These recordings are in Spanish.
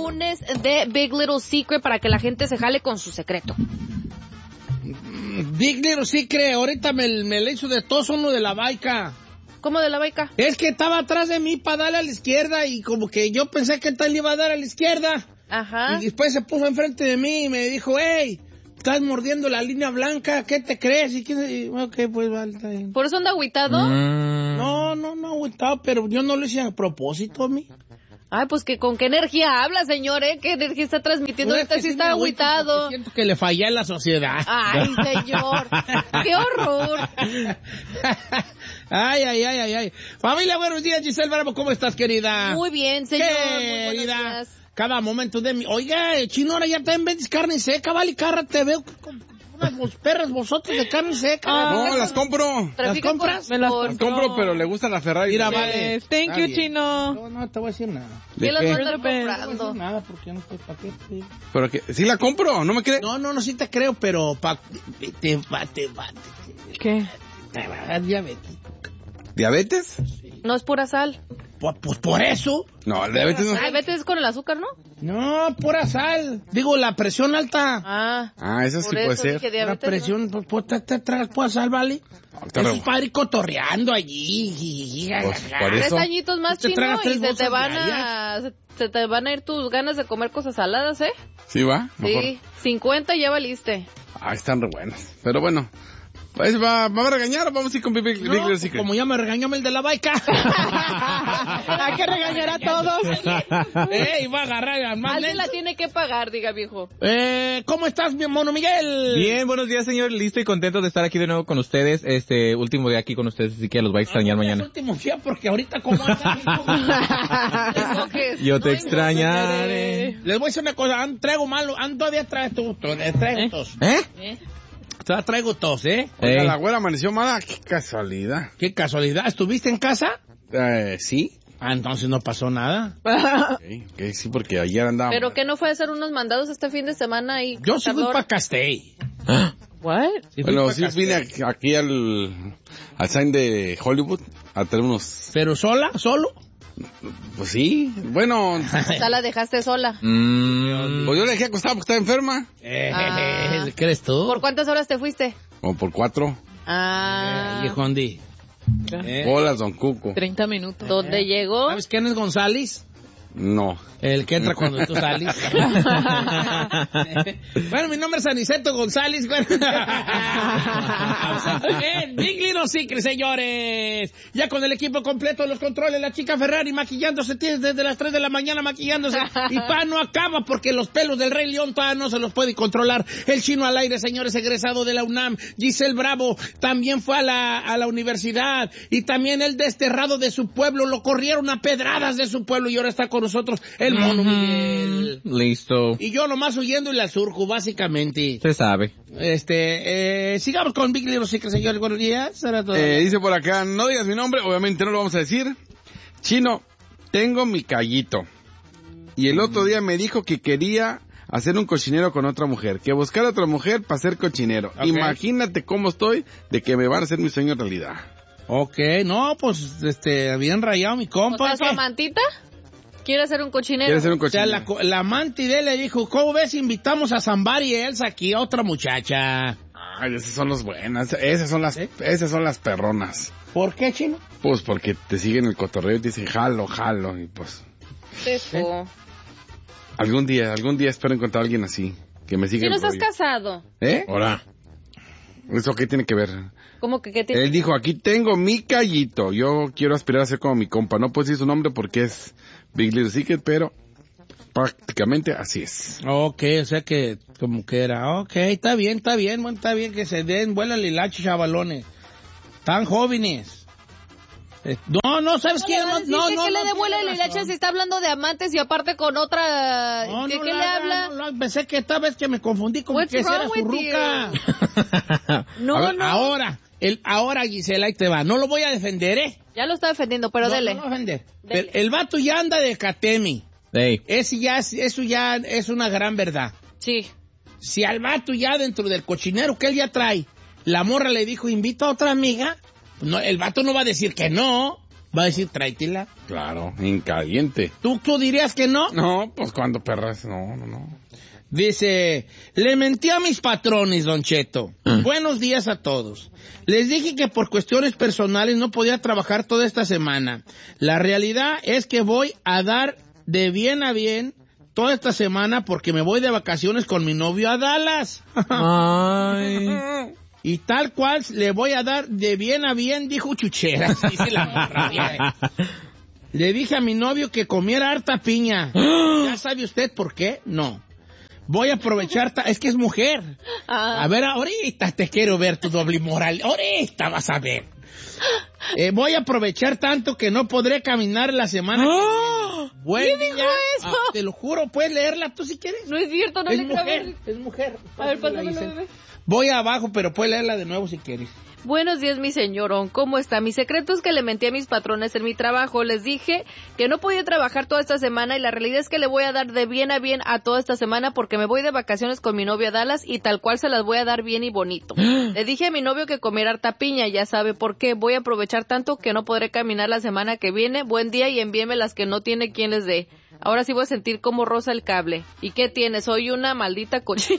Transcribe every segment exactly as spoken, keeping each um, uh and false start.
lunes de Big Little Secret para que la gente se jale con su secreto. Big Little Secret, ahorita me, me le hizo de tos uno de la baica. ¿Cómo de la baica? Es que estaba atrás de mí para darle a la izquierda y como que yo pensé que tal iba a dar a la izquierda. Ajá. Y después se puso enfrente de mí y me dijo, hey, estás mordiendo la línea blanca, ¿qué te crees? Y qué, ok, pues vale, está bien. ¿Por eso anda agüitado? Mm. No, no, no agüitado, pero yo no lo hice a propósito a mí. Ay, pues que con qué energía habla, señor, ¿eh? ¿Qué energía está transmitiendo? Ahorita sí está agüitado. Siento que le fallé a la sociedad. Ay, señor, qué horror. Ay, ay, ay, ay, ay. Familia, buenos días, Giselle Bravo, ¿cómo estás, querida? Muy bien, señor. Querida. Muy buenos días. Cada momento de mi... Oiga, Chino, ahora ya también vendes carne seca, vale, carra, te veo con unas perras vosotros de carne seca. Ah, no, las compro. ¿Las compras? Me las, las compro, pero le gusta la Ferrari. Mira, vale. Thank you, bien. Chino. No, no te voy a decir nada. ¿De ¿Qué qué? las vas a estar No comprando? te nada, porque no sé para qué. Te... Pero que, ¿sí la compro? ¿No me crees? No, no, no, sí te creo, pero pa... te va, te va. Te... ¿Qué? Te va a dar diabetes. ¿Diabetes? No es pura sal. Pues, pues por eso. No, el diabetes no. Diabetes con el azúcar, ¿no? No, pura sal. Digo, la presión alta. Ah. Ah, eso sí por puede eso ser. dije La diabetes, presión, pues, pues te, te tragas pura sal, ¿vale? No, te Eso re- es para ir cotorreando allí. Pues, por Tres eso. añitos más, Te Chino, tragas tres y se te bolsas van a diarias. se, se te van a ir tus ganas de comer cosas saladas, ¿eh? ¿Sí va? Mejor. Sí, cincuenta ya valiste. Ah, están re buenas. Pero bueno. Pues va, ¿va a regañar o vamos a ir con Big, Big, No, Big Little pues, Secret? como ya me regañó el de la baica. Hay que regañar a todos. ¡Ey, va a agarrar a más Alguien la lento. tiene que pagar, diga viejo. Eh, ¿cómo estás, mi mono Miguel? Bien, buenos días, señor. Listo y contento de estar aquí de nuevo con ustedes. Este último día aquí con ustedes, así que los voy a extrañar No, no, mañana. Es último día porque ahorita como anda, Yo te No extrañaré. les voy a decir una cosa, an- traigo malo, an- todavía traigo tos, todavía traigo tos. ¿Eh? ¿Eh? Todavía traigo tos, ¿eh? Oiga, Ey. la güera amaneció mala. Qué casualidad. Qué casualidad, ¿estuviste en casa? Eh, sí. Ah, entonces no pasó nada. Okay, okay, sí, porque ayer andaba. ¿Pero que no fue a hacer unos mandados este fin de semana ahí? Yo sí fui calor? para Castell. What? Sí fui Bueno, pa' sí Castell. vine aquí, aquí al, al sign de Hollywood a tener unos... ¿Pero sola? ¿Solo? Pues sí, bueno... O sea, la dejaste sola. Mm, Pues yo le dejé acostada porque estaba enferma. Eh, Ah. ¿Crees tú? ¿Por cuántas horas te fuiste? Como por cuatro. Ah. Eh, Hiejondi. Eh, Hola, don Cuco. treinta minutos. ¿Dónde llegó? ¿Sabes quién es González? No. El que entra cuando tú sales. Bueno, mi nombre es Aniceto González. Bueno. Bien, Big Little Secret, señores. Ya con el equipo completo, los controles, la chica Ferrari maquillándose, tiene desde las tres de la mañana maquillándose. Y pa no acaba porque los pelos del Rey León todavía no se los puede controlar. El Chino al aire, señores, egresado de la UNAM. Giselle Bravo también fue a la, a la universidad. Y también el desterrado de su pueblo. Lo corrieron a pedradas de su pueblo y ahora está con nosotros el mono Miguel. listo. Y yo nomás huyendo y la surco, básicamente. Se sabe. Este, eh, sigamos con Big Little Secret, señor. Buenos días. Será todo. Eh, dice por acá, no digas mi nombre, obviamente no lo vamos a decir. Chino, tengo mi callito. Y el otro día me dijo que quería hacer un cochinero con otra mujer, que buscar a otra mujer para ser cochinero. Ok. Imagínate cómo estoy de que me van a hacer mi sueño realidad. Ok, no, pues, este, bien rayado mi O compa. sea, su ¿qué? amantita quiere hacer un cochinero. Quiere ser un O sea, cochinero. la, co- la amante de él le dijo, ¿cómo ves? Invitamos a Zambari y Elsa aquí, a otra muchacha. Ay, esas son las buenas, esas son las, ¿Eh? esas son las perronas. ¿Por qué, Chino? Pues porque te siguen el cotorreo y te dicen jalo, jalo, y pues... Eso. Algún día, algún día espero encontrar a alguien así, que me siga Si no el estás rollo. casado. ¿Eh? Ahora. ¿Eso qué tiene que ver? ¿Cómo que qué te... Él dijo, aquí tengo mi callito, yo quiero aspirar a ser como mi compa. No puedo decir su nombre porque es Big Little Secret, pero prácticamente así es. Ok, o sea que, como que era, ok, está bien, está bien, bueno, está bien que se den, vuelan lilacho, chavalones. Tan jóvenes. Eh, No, no, ¿sabes qué? No, no, no. ¿Qué le no, devuelve tiene el hilacha razón. si está hablando de amantes y aparte con otra... No, ¿Qué, no qué la le haga, habla? no la- pensé que esta vez que me confundí como What's que esa era wrong su with ruca. No, A ver, no. Ahora, el, ahora Gisela, ahí te va. No lo voy a defender, ¿eh? Ya lo está defendiendo, pero no, dele. No lo voy a defender. Dele. El, el vato ya anda de catemi. Ey. Ese ya, es- eso ya es una gran verdad. Sí. Si al vato ya dentro del cochinero que él ya trae, la morra le dijo, invita a otra amiga, no, el vato no va a decir que no. Va a decir, tráetela. Claro, en caliente. ¿Tú, ¿Tú dirías que no? No, pues cuando perras, no, no, no. Dice, le mentí a mis patrones, Don Cheto. Buenos días a todos. Les dije que por cuestiones personales no podía trabajar toda esta semana. La realidad es que voy a dar de bien a bien toda esta semana porque me voy de vacaciones con mi novio a Dallas. Ay. Y tal cual le voy a dar de bien a bien, dijo Chucheras. Dice la morra, ya. Le dije a mi novio que comiera harta piña. ¿Ya sabe usted por qué? No. Voy a aprovechar, ta- es que es mujer. Ah. A ver, ahorita te quiero ver tu doble moral. Ahorita vas a ver. Eh, voy a aprovechar tanto que no podré caminar la semana. ¡Oh! que viene. Buen ¿Quién dijo día. eso? Ah, te lo juro, puedes leerla tú si quieres. No es cierto, no es le creo. mujer, es mujer. A ver, pásamelo, bebé. Voy abajo, pero puedes leerla de nuevo si quieres. Buenos días, mi señorón. ¿Cómo está? Mi secreto es que le mentí a mis patrones en mi trabajo. Les dije que no podía trabajar toda esta semana y la realidad es que le voy a dar de bien a bien a toda esta semana porque me voy de vacaciones con mi novio a Dallas y tal cual se las voy a dar bien y bonito. Le dije a mi novio que comiera harta piña, ya sabe por qué. Voy a aprovechar tanto que no podré caminar la semana que viene. Buen día y envíeme las que no tiene quien les dé. Ahora sí voy a sentir como rosa el cable. ¿Y qué tiene? Soy una maldita cochina.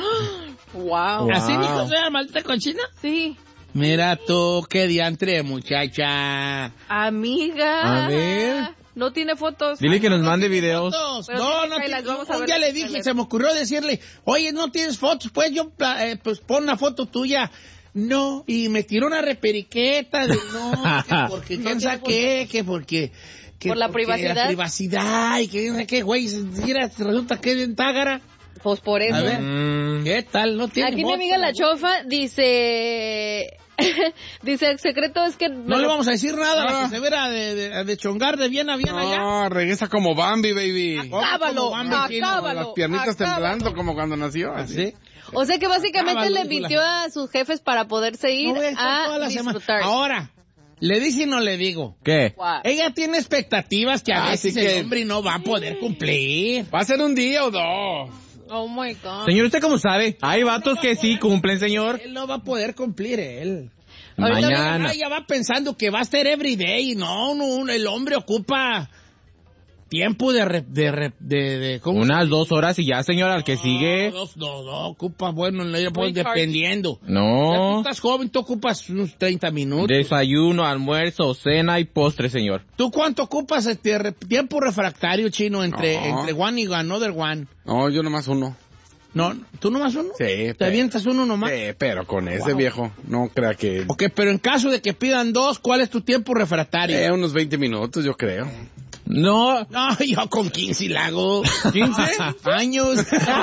Wow. Wow. ¿Así dijo sea maldita conchina? Sí. Mira tú, qué diantre, muchacha. Amiga. A ver. No tiene fotos. Dile que nos mande videos. Fotos. Pero No, sí, no, ahí tiene- las vamos a un ver día en le el dije, teléfono. se me ocurrió decirle, oye, no tienes fotos, pues yo, eh, pues pon una foto tuya. No, y me tiró una reperiqueta de no, que porque quién sabe qué, que porque... que Por la porque privacidad. La privacidad, y que no sé qué, güey, mira, resulta que es bien tágara. Pues por eso. A ver, Mm. ¿qué tal? No tiene Aquí mi fotos. amiga la chofa dice... dice, el secreto es que... No le vamos a decir nada, Ah. la que se verá de, de, de chongar de bien a bien allá. No, regresa como Bambi, baby. Acábalo, Como Bambi, chino, acábalo. Las piernitas acábalo. temblando como cuando nació. Así. ¿Sí? O sea que básicamente Acábalo, le hijo de mintió a sus jefes para poderse ir No voy a estar toda a la semana. disfrutar. Ahora, ¿le dije y no le digo? ¿Qué? Wow. Ella tiene expectativas que a Ah, veces sí el que- hombre no va a poder cumplir. Va a ser un día o dos. Oh my God. Señor, ¿usted cómo sabe? Hay vatos que sí cumplen, señor. Él no va a poder cumplir, él. Ahorita Mañana. Ella va pensando que va a ser everyday. No, no, el hombre ocupa tiempo de... re- de, re- de, de ¿cómo? Unas dos horas y ya, señor, al que sigue. No, dos, no, no, ocupa, bueno, ella pues Recharge. dependiendo. Ya tú No. estás joven, tú ocupas unos treinta minutos. Desayuno, almuerzo, cena y postre, señor. ¿Tú cuánto ocupas este re- tiempo refractario, chino, entre, No. entre one y another one? No, yo nomás uno. No, ¿tú nomás uno? Sí, ¿Te pero- avientas uno nomás? Sí, pero con ese viejo, no crea que... Ok, pero en caso de que pidan dos, ¿cuál es tu tiempo refractario? Eh, unos veinte minutos, yo creo. No. No, yo con quince la hago. ¿quince años?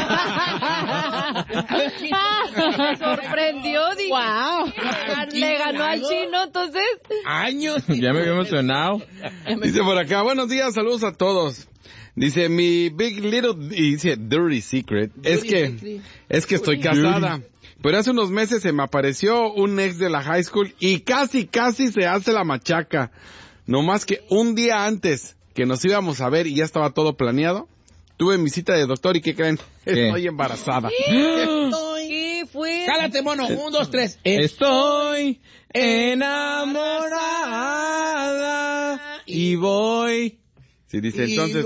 Me sorprendió, dije. Wow. Le ganó al chino, entonces. Años. Ya me había emocionado. Dice por acá, buenos días, saludos a todos. Dice, mi big little, y dice, dirty secret, es que, es que estoy casada. Pero hace unos meses se me apareció un ex de la high school y casi, casi se hace la machaca. No más que un día antes que nos íbamos a ver y ya estaba todo planeado, tuve mi cita de doctor y ¿qué creen? ¿Qué? Estoy embarazada. Estoy... ¿Qué fue? Cálate, mono. Un, dos, tres. Estoy enamorada y voy Sí, dice entonces,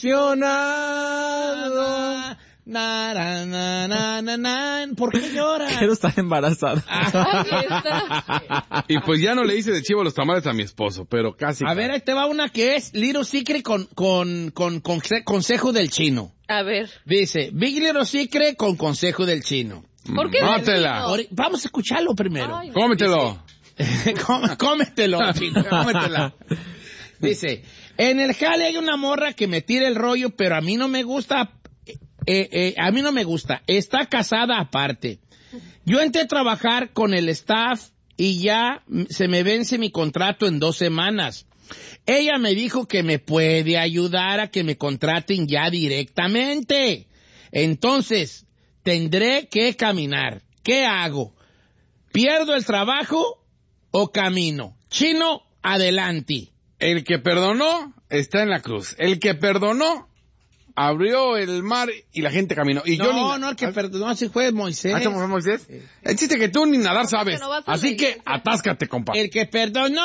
Ilusionado. Na, na, na, na, na, na. ¿Por qué lloras? quiero estar embarazada. Ahí está. y pues ya no le hice de chivo los tamales a mi esposo, pero casi. A ver, ahí te va una que es Little Secret con, con, con, con consejo del chino. A ver. Dice, Big Little Secret con consejo del chino. ¿Por qué? Mátela. Ahori- Vamos a escucharlo primero. Ay, Cómetelo. Come- Cómetelo, chino, cómetela. Dice, en el jale hay una morra que me tira el rollo, pero a mí no me gusta, eh, eh, a mí no me gusta. Está casada aparte. Yo entré a trabajar con el staff y ya se me vence mi contrato en dos semanas. Ella me dijo que me puede ayudar a que me contraten ya directamente. Entonces, tendré que caminar. ¿Qué hago? ¿Pierdo el trabajo o camino? Chino, adelante. El que perdonó está en la cruz. El que perdonó abrió el mar y la gente caminó. Y yo No, ni... no, el que perdonó así fue Moisés. ¿Ah, ¿cómo fue Moisés? El chiste que tú ni nadar sabes. que no vas a la Así que iglesia. atáscate, compa. El que perdonó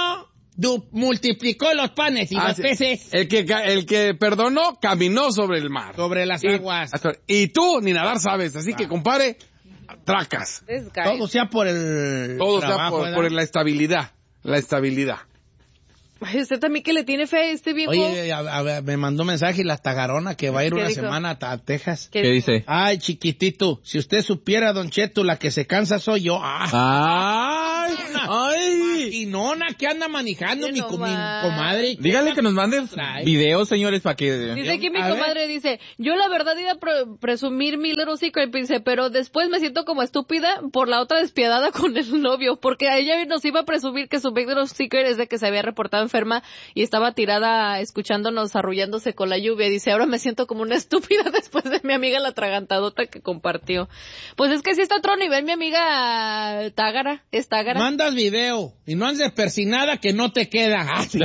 du- multiplicó los panes y Ah, los sí. peces El que, ca- el que perdonó, caminó sobre el mar. sobre las Y, aguas. y tú ni nadar sabes, así que, compadre, tracas. This guy. Todo sea por el Todo sea trabajo, por, ¿verdad? por la estabilidad. La estabilidad. Ay, usted también que le tiene fe a este viejo. Oye, a- a- me mandó mensaje la tagarona que va a ir ¿Qué una dijo? semana a, a Texas. ¿Qué ¿Qué dice? Ay, chiquitito, si usted supiera, Don Cheto, la que se cansa soy yo. Ah, ¡Ay! ¡Ay! y nona que anda manejando Sí, mi, no co- mi más. comadre. Dígale que nos mande Trae. videos, señores, para que... Dice aquí mi A ver. comadre, dice, yo la verdad iba a pre- presumir mi little secret, dice, pero después me siento como estúpida por la otra despiadada con el novio, porque a ella nos iba a presumir que su big little secret es de que se había reportado enferma y estaba tirada escuchándonos arrullándose con la lluvia. Dice, ahora me siento como una estúpida después de mi amiga la atragantadota que compartió. Pues es que sí está a otro nivel mi amiga Tágara, es Tágara. Mandas video y no andes persinada que no te queda.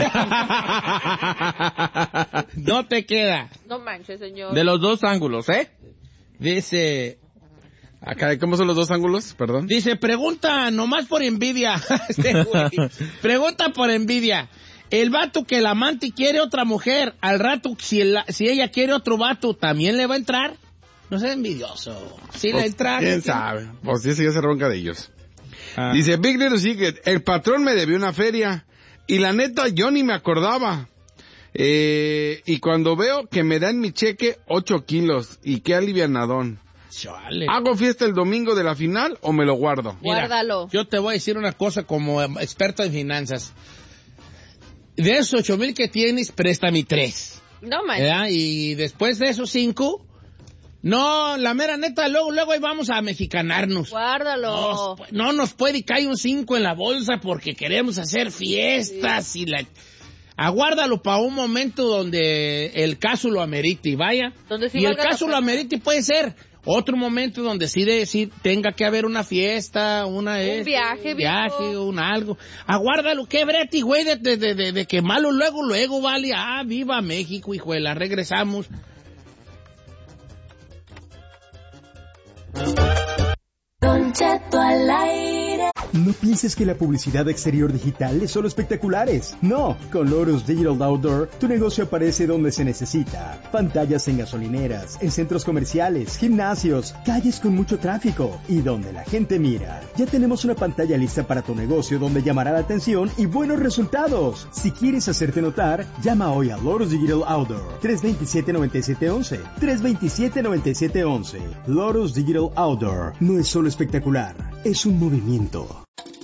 No te queda. No manches, señor. De los dos ángulos, ¿eh? Dice, Acá, ¿cómo son los dos ángulos? Perdón. dice, pregunta nomás por envidia. Este güey. Pregunta por envidia. El vato que la amante quiere otra mujer, al rato, si, el- si ella quiere otro vato, ¿también le va a entrar? No seas envidioso. Si Pues, le entra. ¿Quién sabe? Pues sí, sí, ya se ronca de ellos. Ah. Dice, Big Little Secret, el patrón me debió una feria y la neta yo ni me acordaba. Eh, y cuando veo que me dan mi cheque ocho kilos y qué alivianadón. Chale. ¿Hago fiesta el domingo de la final o me lo guardo? Mira, Guárdalo. yo te voy a decir una cosa como eh, experto en finanzas. De esos ocho mil que tienes, préstame tres. No manches. ¿Verdad? Y después de esos cinco, no, la mera neta, luego, luego ahí vamos a mexicanarnos. Guárdalo. Nos- no nos puede caer un cinco en la bolsa porque queremos hacer fiestas y la... Aguárdalo para un momento donde el caso lo amerite y vaya. Donde sí y el valga la caso lo pena. amerite puede ser otro momento donde sí, de, sí tenga que haber una fiesta, una... este, viaje, un viaje, viejo. un algo. Aguárdalo, qué brete, güey, de, de, de, de, de que malo luego, luego, vale. Ah, viva México, hijuela, regresamos. Don Cheto al aire. No pienses que la publicidad exterior digital es solo espectaculares. No, con Lotus Digital Outdoor, tu negocio aparece donde se necesita. Pantallas en gasolineras, en centros comerciales, gimnasios, calles con mucho tráfico y donde la gente mira. Ya tenemos una pantalla lista para tu negocio donde llamará la atención y buenos resultados. Si quieres hacerte notar, llama hoy a Lotus Digital Outdoor. tres veintisiete, noventa y siete once. tres veintisiete, noventa y siete once. Lotus Digital Outdoor. No es solo espectacular, es un movimiento.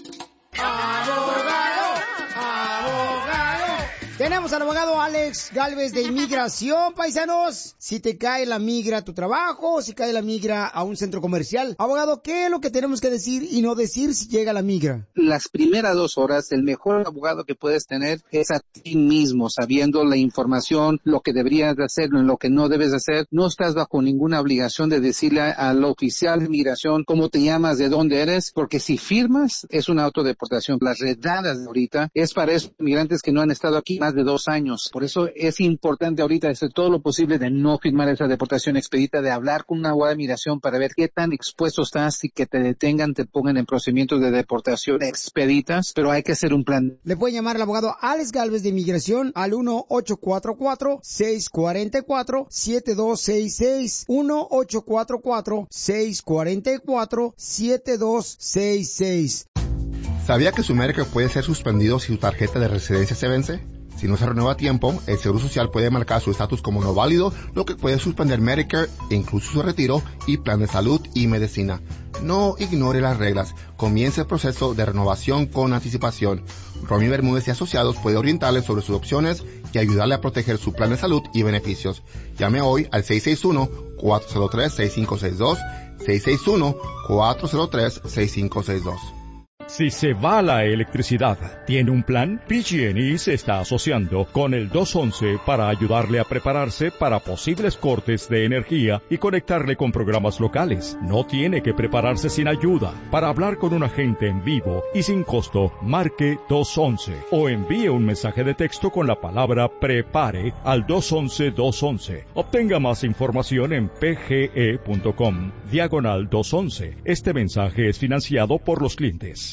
Tenemos al abogado Alex Galvez de Inmigración, paisanos. Si te cae la migra a tu trabajo, si cae la migra a un centro comercial. Abogado, ¿qué es lo que tenemos que decir y no decir si llega la migra? Las primeras dos horas, el mejor abogado que puedes tener es a ti mismo, sabiendo la información, lo que deberías de hacer, lo que no debes de hacer. No estás bajo ninguna obligación de decirle al oficial de migración cómo te llamas, de dónde eres, porque si firmas, es una autodeportación. Las redadas de ahorita es para esos inmigrantes que no han estado aquí más de dos años. Por eso es importante ahorita hacer todo lo posible de no firmar esa deportación expedita, de hablar con una abogada de migración para ver qué tan expuesto estás y que te detengan, te pongan en procedimientos de deportación expeditas, pero hay que hacer un plan. Le pueden llamar al abogado Alex Galvez de Inmigración al uno ocho cuatro cuatro, seis cuatro cuatro, siete dos seis seis. uno ocho cuatro cuatro, seis cuatro cuatro, siete dos seis seis. ¿Sabía que su Medicare puede ser suspendido si su tarjeta de residencia se vence? Si no se renueva a tiempo, el Seguro Social puede marcar su estatus como no válido, lo que puede suspender Medicare, incluso su retiro y plan de salud y medicina. No ignore las reglas. Comience el proceso de renovación con anticipación. Romy Bermúdez y Asociados puede orientarle sobre sus opciones y ayudarle a proteger su plan de salud y beneficios. Llame hoy al seis seis uno, cuatro cero tres, seis cinco seis dos, seis seis uno, cuatro cero tres, seis cinco seis dos. Si se va la electricidad, ¿tiene un plan? P G and E se está asociando con el dos once para ayudarle a prepararse para posibles cortes de energía y conectarle con programas locales. No tiene que prepararse sin ayuda. Para hablar con un agente en vivo y sin costo, marque dos once o envíe un mensaje de texto con la palabra PREPARE al dos once dos once. Obtenga más información en pge.com diagonal dos once. Este mensaje es financiado por los clientes.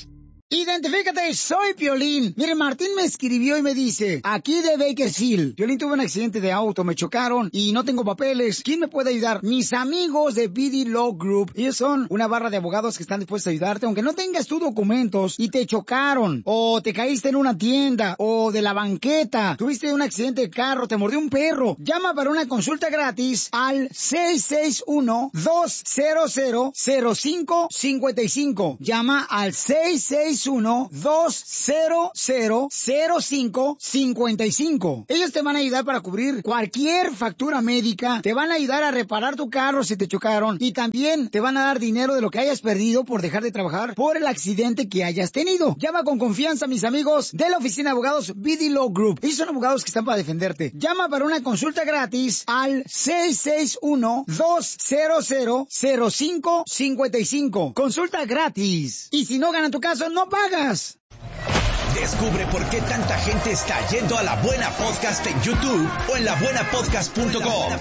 Identifícate, soy Piolín. Mire, Martín me escribió y me dice, aquí de Bakersfield, Piolín, tuve un accidente de auto, me chocaron y no tengo papeles. ¿Quién me puede ayudar? Mis amigos de B D Law Group. Ellos son una barra de abogados que están dispuestos a ayudarte, aunque no tengas tus documentos y te chocaron, o te caíste en una tienda, o de la banqueta, tuviste un accidente de carro, te mordió un perro. Llama para una consulta gratis al seis seis uno, dos cero cero, cero cinco cinco cinco. Llama al seis seis uno, dos cero cero, cero cinco cinco cinco. Ellos te van a ayudar para cubrir cualquier factura médica, te van a ayudar a reparar tu carro si te chocaron y también te van a dar dinero de lo que hayas perdido por dejar de trabajar por el accidente que hayas tenido. Llama con confianza a mis amigos de la oficina de abogados B D Law Group. Ellos son abogados que están para defenderte. Llama para una consulta gratis al seis seis uno, dos cero cero, cero cinco cinco cinco. Consulta gratis. Y si no ganan tu caso, no pagas. Descubre por qué tanta gente está yendo a La Buena Podcast en YouTube o en la buena podcast punto com.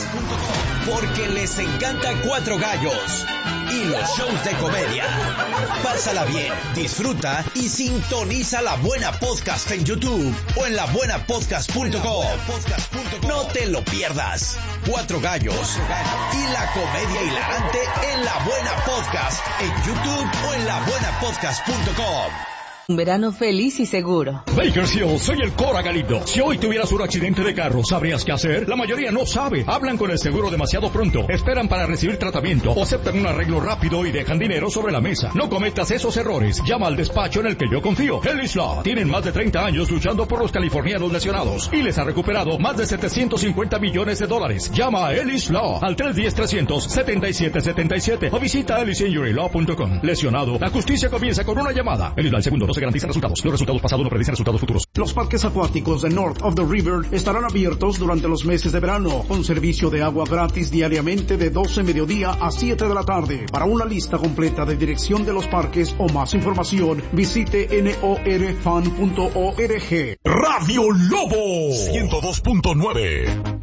Porque les encanta Cuatro Gallos y los shows de comedia. Pásala bien, disfruta y sintoniza La Buena Podcast en YouTube o en la buena podcast punto com. No te lo pierdas. Cuatro Gallos y la comedia hilarante en La Buena Podcast en YouTube o en la buena podcast punto com. Un verano feliz y seguro. Bakersfield, soy el Cora Galindo. Si hoy tuvieras un accidente de carro, ¿sabrías qué hacer? La mayoría no sabe. Hablan con el seguro demasiado pronto. Esperan para recibir tratamiento o aceptan un arreglo rápido y dejan dinero sobre la mesa. No cometas esos errores. Llama al despacho en el que yo confío. Ellis Law. Tienen más de treinta años luchando por los californianos lesionados y les ha recuperado más de setecientos cincuenta millones de dólares. Llama a Ellis Law al tres uno cero, tres cero cero, siete siete siete siete o visita ellis injury law punto com. Lesionado. La justicia comienza con una llamada. Ellis Law, el segundo. No se garantizan resultados. Los resultados pasados no predicen resultados futuros. Los parques acuáticos de North of the River estarán abiertos durante los meses de verano, con servicio de agua gratis diariamente de doce mediodía a siete de la tarde. Para una lista completa de dirección de los parques o más información, visite norfan punto org. Radio Lobo ciento dos punto nueve.